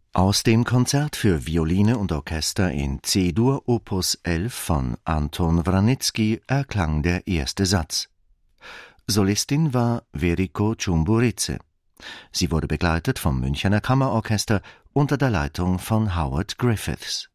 Aus dem Konzert für Violine und Orchester in C-Dur Opus 11 von Anton Wranitzky erklang der erste Satz. Solistin war Veriko Ciumburidze. Sie wurde begleitet vom Münchener Kammerorchester unter der Leitung von Howard Griffiths.